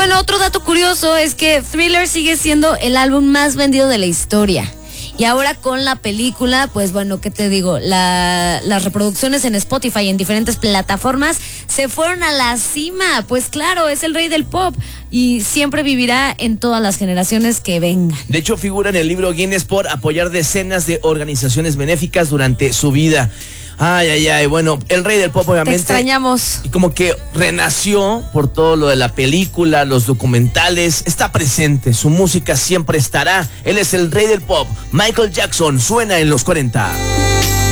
bueno, otro dato curioso es que Thriller sigue siendo el álbum más vendido de la historia. Y ahora con la película, pues bueno, ¿qué te digo? Las reproducciones en Spotify y en diferentes plataformas se fueron a la cima. Pues claro, es el rey del pop y siempre vivirá en todas las generaciones que vengan. De hecho, figura en el libro Guinness por apoyar decenas de organizaciones benéficas durante su vida. Ay, bueno, el rey del pop obviamente. Te extrañamos. Y como que renació por todo lo de la película, los documentales, está presente, su música siempre estará. Él es el rey del pop, Michael Jackson, suena en los 40.